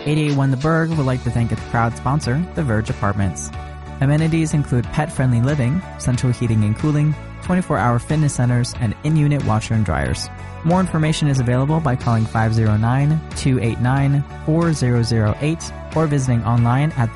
881 The Berg would like to thank its proud sponsor, The Verge Apartments. Amenities include pet-friendly living, central heating and cooling, 24-hour fitness centers, and in-unit washer and dryers. More information is available by calling 509-289-4008 or visiting online at